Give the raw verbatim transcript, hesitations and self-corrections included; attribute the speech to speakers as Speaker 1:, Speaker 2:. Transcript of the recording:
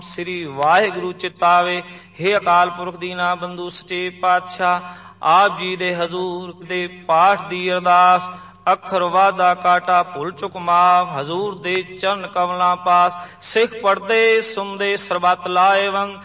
Speaker 1: ਸ੍ਰੀ ਵਾਹਿਗੁਰੂ ਚਿਤਾਵੇ। ਹੇ ਅਕਾਲ ਪੁਰਖ ਦੀਨਾ ਬੰਧੂ ਸੱਚੇ ਪਾਤਸ਼ਾਹ, ਆਪ ਜੀ ਦੇ ਹਜ਼ੂਰ ਦੇ ਪਾਠ ਦੀ ਅਰਦਾਸ, ਅੱਖਰ ਵਾਧਾ ਕਾਟਾ ਭੁੱਲ ਚੁੱਕ ਮਾਫ, ਹਜ਼ੂਰ ਦੇ ਚਰਨ ਕਮਲਾਂ ਪਾਸ। ਸਿੱਖ ਪੜਦੇ ਸੁਣਦੇ ਸਰਬੱਤ ਲਾਹੇਵੰਦ,